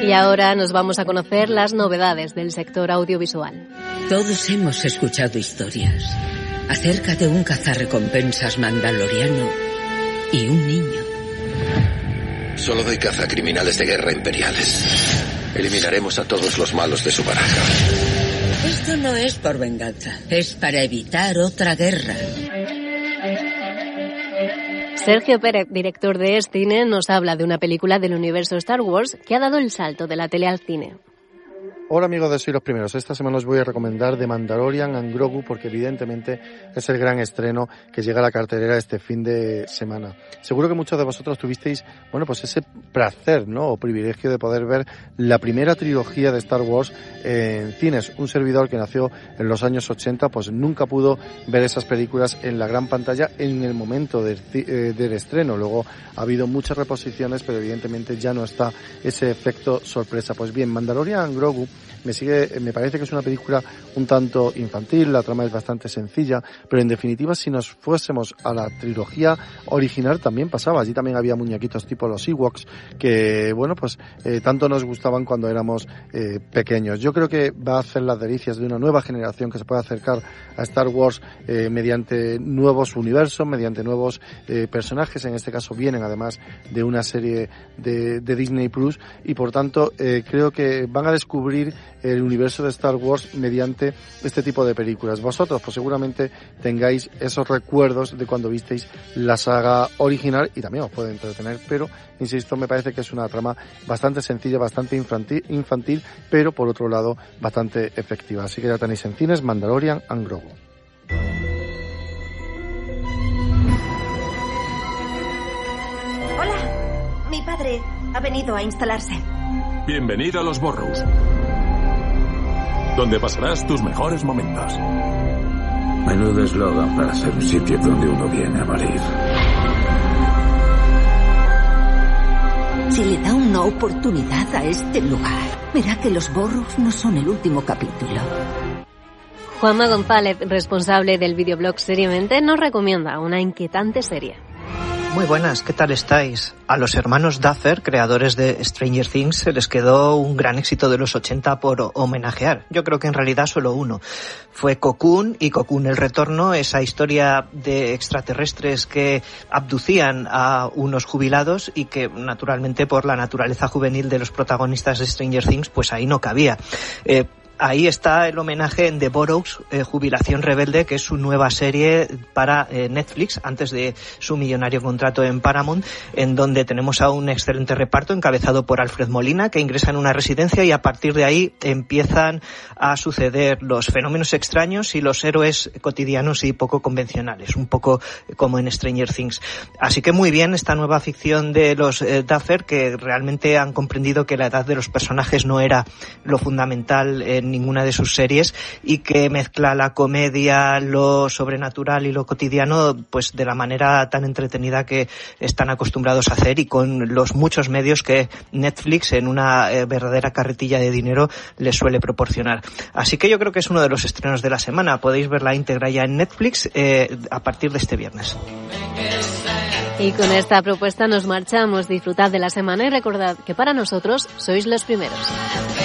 Y ahora nos vamos a conocer las novedades del sector audiovisual. Todos hemos escuchado historias acerca de un cazarrecompensas mandaloriano y un niño. Solo doy caza a criminales de guerra imperiales. Eliminaremos a todos los malos de su baraja. Esto no es por venganza, es para evitar otra guerra. Sergio Pérez, director de EsCine, nos habla de una película del universo Star Wars que ha dado el salto de la tele al cine. Hola amigos de Soy los Primeros, esta semana os voy a recomendar The Mandalorian and Grogu porque evidentemente es el gran estreno que llega a la cartelera este fin de semana. Seguro que muchos de vosotros tuvisteis, pues ese placer, ¿no? O privilegio de poder ver la primera trilogía de Star Wars en cines. Un servidor que nació en los años 80, pues nunca pudo ver esas películas en la gran pantalla en el momento del estreno. Luego ha habido muchas reposiciones, pero evidentemente ya no está ese efecto sorpresa. Pues bien, Mandalorian and Grogu me parece que es una película un tanto infantil, la trama es bastante sencilla, pero en definitiva si nos fuésemos a la trilogía original también pasaba, allí también había muñequitos tipo los Ewoks que tanto nos gustaban cuando éramos pequeños. Yo creo que va a hacer las delicias de una nueva generación que se puede acercar a Star Wars mediante nuevos universos, mediante nuevos personajes, en este caso vienen además de una serie de Disney Plus y por tanto creo que van a descubrir el universo de Star Wars mediante este tipo de películas. Vosotros pues seguramente tengáis esos recuerdos de cuando visteis la saga original y también os puede entretener, pero insisto, me parece que es una trama bastante sencilla, bastante infantil, pero por otro lado bastante efectiva. Así que ya tenéis en cines Mandalorian and Grogu. Hola, mi padre ha venido a instalarse. Bienvenido a los Burrows, donde pasarás tus mejores momentos. Menudo eslogan para ser un sitio donde uno viene a morir. Si le da una oportunidad a este lugar, verá que los Burrows no son el último capítulo. Juanma González, responsable del videoblog Seriamente, nos recomienda una inquietante serie. Muy buenas, ¿qué tal estáis? A los hermanos Duffer, creadores de Stranger Things, se les quedó un gran éxito de los 80 por homenajear. Yo creo que en realidad solo uno. Fue Cocoon y Cocoon el Retorno, esa historia de extraterrestres que abducían a unos jubilados y que naturalmente por la naturaleza juvenil de los protagonistas de Stranger Things, pues ahí no cabía. Ahí está el homenaje en The Burrows, Jubilación Rebelde, que es su nueva serie para Netflix, antes de su millonario contrato en Paramount, en donde tenemos a un excelente reparto encabezado por Alfred Molina, que ingresa en una residencia y a partir de ahí empiezan a suceder los fenómenos extraños y los héroes cotidianos y poco convencionales, un poco como en Stranger Things. Así que muy bien esta nueva ficción de los Duffer, que realmente han comprendido que la edad de los personajes no era lo fundamental en ninguna de sus series y que mezcla la comedia, lo sobrenatural y lo cotidiano pues de la manera tan entretenida que están acostumbrados a hacer y con los muchos medios que Netflix en una verdadera carretilla de dinero les suele proporcionar. Así que yo creo que es uno de los estrenos de la semana. Podéis ver la íntegra ya en Netflix a partir de este viernes. Y con esta propuesta nos marchamos. Disfrutad de la semana y recordad que para nosotros sois los primeros.